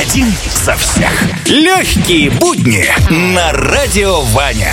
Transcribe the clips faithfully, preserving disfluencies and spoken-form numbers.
Один за всех. Легкие будни на Радио Ваня.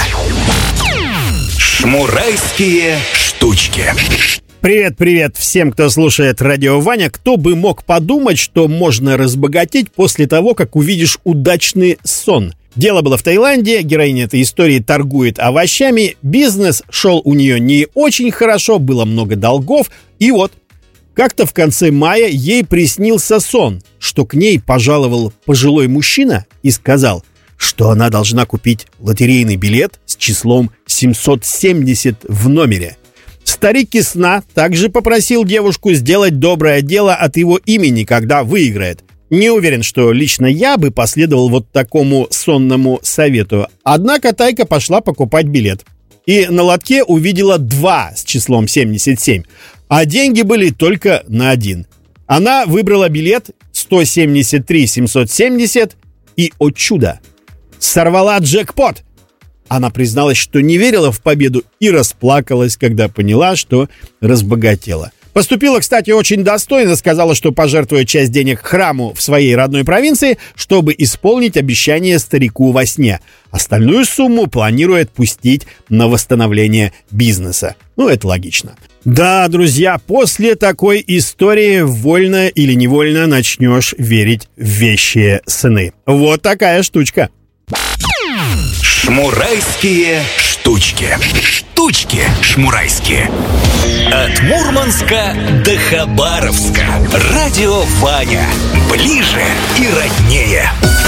Шмурайские штучки. Привет-привет всем, кто слушает Радио Ваня. Кто бы мог подумать, что можно разбогатеть после того, как увидишь удачный сон. Дело было в Таиланде, героиня этой истории торгует овощами, бизнес шел у нее не очень хорошо, было много долгов, и вот как-то в конце мая ей приснился сон, что к ней пожаловал пожилой мужчина и сказал, что она должна купить лотерейный билет с числом семьсот семьдесят в номере. Старик из сна также попросил девушку сделать доброе дело от его имени, когда выиграет. Не уверен, что лично я бы последовал вот такому сонному совету. Однако Тайка пошла покупать билет. И на лотке увидела два с числом семьдесят семь. А деньги были только на один. Она выбрала билет сто семьдесят три семьсот семьдесят и, о чудо, сорвала джекпот. Она призналась, что не верила в победу и расплакалась, когда поняла, что разбогатела. Поступила, кстати, очень достойно, сказала, что пожертвует часть денег храму в своей родной провинции, чтобы исполнить обещание старику во сне. Остальную сумму планирует пустить на восстановление бизнеса. Ну, это логично. Да, друзья, после такой истории вольно или невольно начнешь верить в вещие сны. Вот такая штучка. Шмурайские штучки. Штучки шмурайские. От Мурманска до Хабаровска. Радио Ваня. Ближе и роднее.